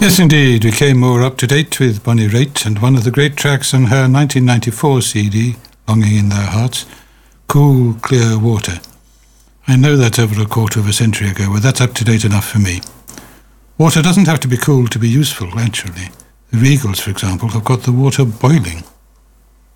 Yes, indeed. We came more up-to-date with Bonnie Raitt and one of the great tracks on her 1994 CD, Longing in Their Hearts, Cool, Clear Water. I know that's over a quarter of a century ago, but that's up-to-date enough for me. Water doesn't have to be cool to be useful, actually. The Regals, for example, have got the water boiling.